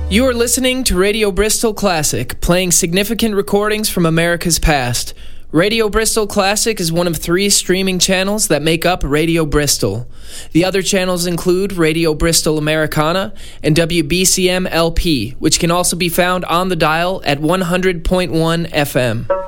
You are listening to Radio Bristol Classic, playing significant recordings from America's past. Radio Bristol Classic is one of 3 streaming channels that make up Radio Bristol. The other channels include Radio Bristol Americana and WBCM LP, which can also be found on the dial at 100.1 FM.